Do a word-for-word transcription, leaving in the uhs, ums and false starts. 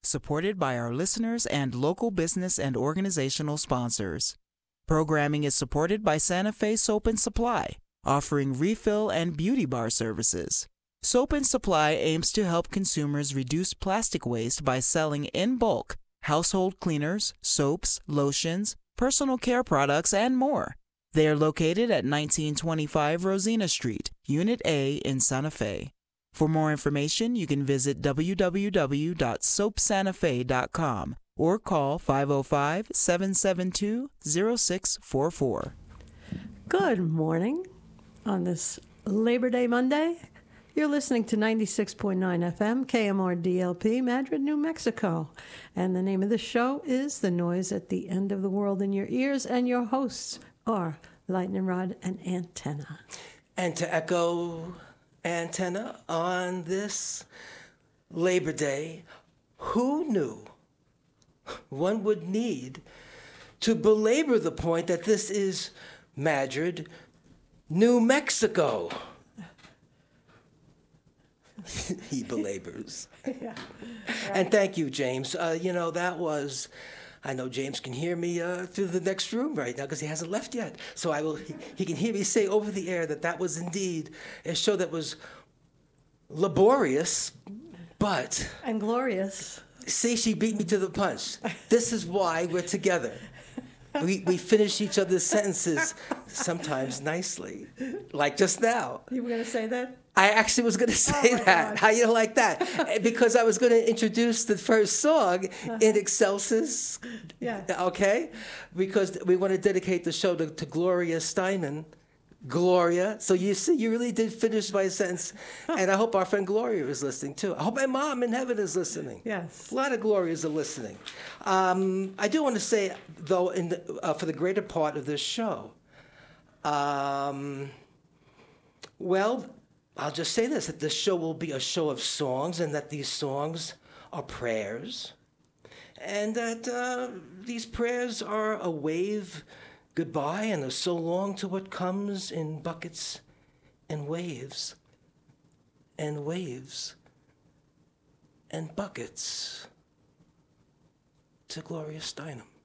supported by our listeners and local business and organizational sponsors. Programming is supported by Santa Fe Soap and Supply, offering refill and beauty bar services. Soap and Supply aims to help consumers reduce plastic waste by selling in bulk household cleaners, soaps, lotions, personal care products, and more. They are located at nineteen twenty-five Rosina Street, Unit A in Santa Fe. For more information, you can visit w w w dot soap santa fe dot com or call five oh five, seven seven two, oh six four four. Good morning on this Labor Day Monday. You're listening to ninety-six point nine F M, K M R D L P, Madrid, New Mexico. And the name of the show is The Noise at the End of the World in Your Ears, and your hosts are Lightning Rod and Antenna. And to echo Antenna on this Labor Day, who knew one would need to belabor the point that this is Madrid, New Mexico? He belabors. Yeah, right. And thank you, James. Uh, you know, that was, I know James can hear me uh, through the next room right now because he hasn't left yet. So I will. He, he can hear me say over the air that that was indeed a show that was laborious, but... And glorious. See, she beat me to the punch. This is why we're together. We we finish each other's sentences sometimes nicely, like just now. You were going to say that? I actually was going to say oh that. God. How you like that? Because I was going to introduce the first song in Excelsis. Yeah. Okay? Because we want to dedicate the show to, to Gloria Steinem. Gloria. So you see, you really did finish my sentence. And I hope our friend Gloria is listening, too. I hope my mom in heaven is listening. Yes. A lot of Glorias are listening. Um, I do want to say, though, in the, uh, for the greater part of this show, um, well, I'll just say this, that this show will be a show of songs, and that these songs are prayers, and that uh, these prayers are a wave goodbye and a so long to what comes in buckets and waves and waves and buckets to Gloria Steinem.